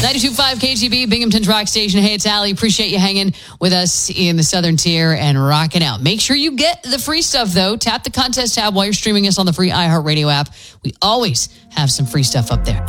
92.5 KGB, Binghamton's Rock Station. Hey, it's Allie. Appreciate you hanging with us in the Southern Tier and rocking out. Make sure you get the free stuff, though. Tap the contest tab while you're streaming us on the free iHeartRadio app. We always have some free stuff up there.